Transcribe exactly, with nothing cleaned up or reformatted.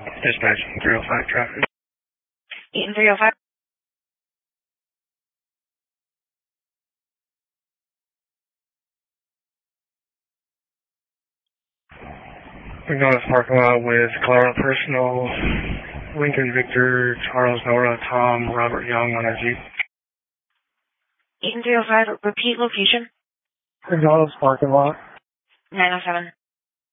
Dispatch three oh five traffic. Eaton three oh five. McDonald's parking lot with Colorado Personal, Lincoln Victor, Charles Nora, Tom, Robert Young on a Jeep. Eaton three oh five, repeat location. McDonald's parking lot. nine oh seven.